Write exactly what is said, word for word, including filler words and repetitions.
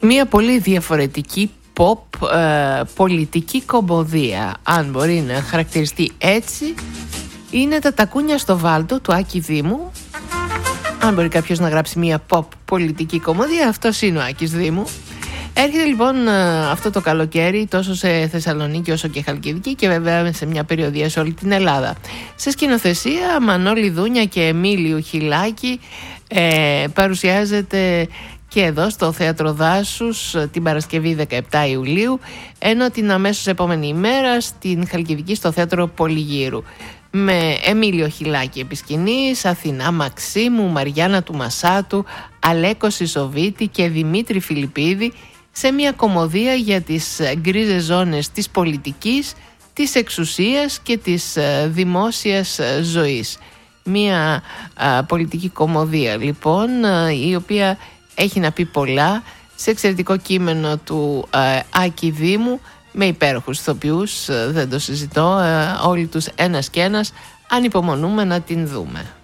Μία πολύ διαφορετική pop ε, πολιτική κομμωδία, αν μπορεί να χαρακτηριστεί έτσι, είναι τα τακούνια στο βάλτο του Άκη Δήμου. Αν μπορεί κάποιος να γράψει μία pop πολιτική κομμωδία, αυτός είναι ο Άκης Δήμου. Έρχεται λοιπόν αυτό το καλοκαίρι τόσο σε Θεσσαλονίκη όσο και Χαλκιδική και βέβαια σε μια περιοδία σε όλη την Ελλάδα. Σε σκηνοθεσία Μανώλη Δούνια και Εμίλιου Χιλάκη, ε, παρουσιάζεται και εδώ στο Θέατρο Δάσους την Παρασκευή δεκαεπτά Ιουλίου, ενώ την αμέσως επόμενη ημέρα στην Χαλκιδική στο Θέατρο Πολυγύρου. Με Εμίλιο Χιλάκη επί σκηνής, Αθηνά Μαξίμου, Μαριάννα του Μασάτου, Αλέκο Σισοβίτη και Δημήτρη Φιλιππίδη, σε μια κομμωδία για τις γκρίζες ζώνες της πολιτικής, της εξουσίας και της δημόσιας ζωής. Μια α, πολιτική κομμωδία λοιπόν, α, η οποία έχει να πει πολλά, σε εξαιρετικό κείμενο του α, Άκη Δήμου, με υπέροχους ηθοποιούς, δεν το συζητώ, όλοι τους ένας και ένας, ανυπομονούμε να την δούμε.